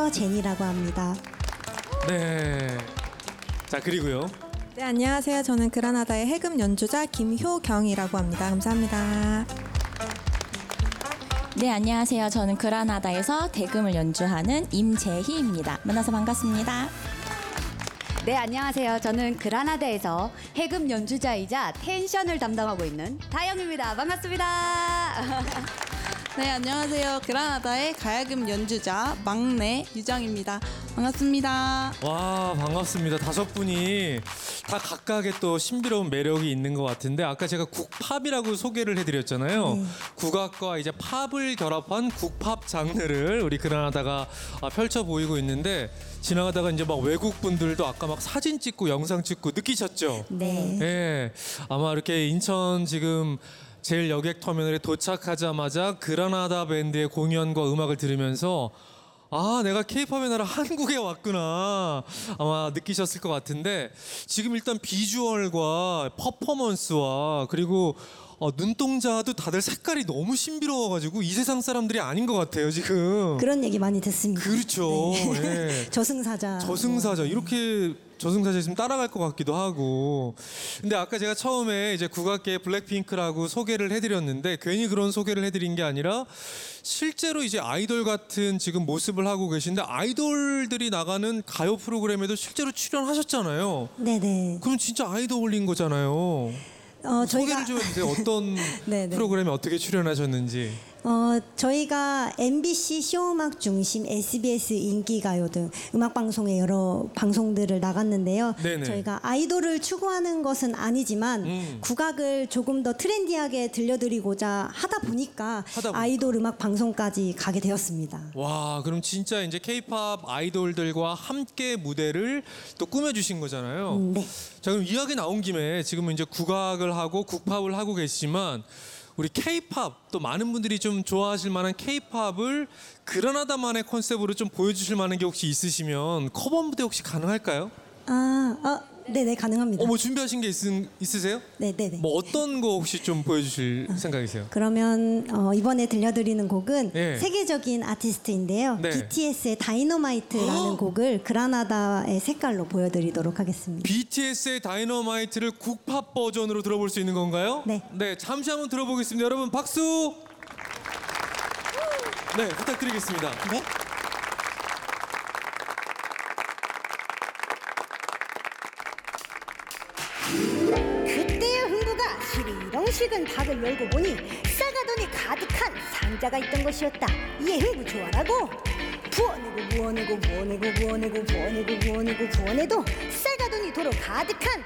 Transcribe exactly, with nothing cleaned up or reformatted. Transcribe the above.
서제니라고 합니다. 네. 자, 그리고요. 네, 안녕하세요. 저는 그라나다의 해금 연주자 김효경이라고 합니다. 감사합니다. 네, 안녕하세요. 저는 그라나다에서 대금을 연주하는 임재희입니다. 만나서 반갑습니다. 네, 안녕하세요. 저는 그라나다에서 해금 연주자이자 텐션을 담당하고 있는 다영입니다. 반갑습니다. 네, 안녕하세요. 그라나다의 가야금 연주자 막내 유정입니다. 반갑습니다. 와, 반갑습니다. 다섯 분이 다 각각의 또 신비로운 매력이 있는 것 같은데, 아까 제가 국팝이라고 소개를 해드렸잖아요. 네. 국악과 이제 팝을 결합한 국팝 장르를 우리 그라나다가 아, 펼쳐 보이고 있는데, 지나가다가 이제 막 외국 분들도 아까 막 사진 찍고 영상 찍고 느끼셨죠? 네. 네. 아마 이렇게 인천 지금 제일 여객 터미널에 도착하자마자 그라나다 밴드의 공연과 음악을 들으면서 아, 내가 케이팝의 나라 한국에 왔구나 아마 느끼셨을 것 같은데, 지금 일단 비주얼과 퍼포먼스와 그리고 어, 눈동자도 다들 색깔이 너무 신비로워가지고 이 세상 사람들이 아닌 것 같아요 지금. 그런 얘기 많이 듣습니다. 그렇죠. 네. 예. 저승사자. 저승사자 이렇게 저승사자 있으면 따라갈 것 같기도 하고. 근데 아까 제가 처음에 이제 국악계 블랙핑크라고 소개를 해드렸는데, 괜히 그런 소개를 해드린 게 아니라 실제로 이제 아이돌 같은 지금 모습을 하고 계신데, 아이돌들이 나가는 가요 프로그램에도 실제로 출연하셨잖아요. 네네. 그럼 진짜 아이돌인 거잖아요. 어, 소개를 저희가 좀 해주세요. 어떤 네네. 프로그램에 어떻게 출연하셨는지. 어, 저희가 엠비씨 쇼음악 중심, 에스비에스 인기가요 등 음악방송의 여러 방송들을 나갔는데요. 네네. 저희가 아이돌을 추구하는 것은 아니지만 음. 국악을 조금 더 트렌디하게 들려드리고자 하다 보니까, 하다 보니까. 아이돌 음악 방송까지 가게 되었습니다. 와, 그럼 진짜 이제 케이팝 아이돌들과 함께 무대를 또 꾸며주신 거잖아요. 음, 네. 자, 그럼 이야기 나온 김에 지금은 이제 국악을 하고 국팝을 하고 계시지만, 우리 케이팝 또 많은 분들이 좀 좋아하실 만한 케이팝을 그라나다만의 컨셉으로 좀 보여주실 만한 게 혹시 있으시면 커버 무대 혹시 가능할까요? 아, 어, 네네, 가능합니다. 어, 뭐 준비하신 게 있, 있으세요? 네네네. 뭐 어떤 거 혹시 좀 보여주실 생각이세요? 그러면 어, 이번에 들려드리는 곡은 예. 세계적인 아티스트인데요. 네. 비티에스의 다이너마이트라는 곡을 그라나다의 색깔로 보여드리도록 하겠습니다. 비티에스의 다이너마이트를 국팝 버전으로 들어볼 수 있는 건가요? 네. 네, 잠시 한번 들어보겠습니다. 여러분 박수! 네, 부탁드리겠습니다. 네. 그때의 흥부가 시리렁식은 닭을 열고 보니 쌀가돈이 가득한 상자가 있던 것이었다. 이에 흥부 좋아라고 부어내고 부어내고 부어내고 부어내고 부어내고 부어내고 부어내도 쌀가돈이 도로 가득한